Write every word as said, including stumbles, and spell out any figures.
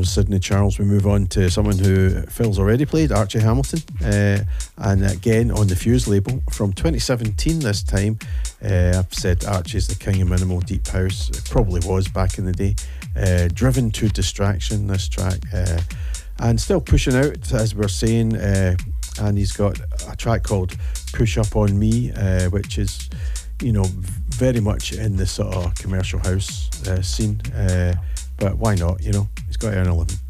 was Sidney Charles, we move on to someone who Phil's already played, Archie Hamilton, uh, and again on the Fuse label from twenty seventeen this time. uh, I've said Archie's the king of minimal deep house. It probably was back in the day. uh, Driven to Distraction, this track, uh, and still pushing out, as we're saying, uh, and he's got a track called Push Up On Me, uh, which is, you know, very much in the sort of commercial house uh, scene, uh, but why not, you know, he's got to earn a living.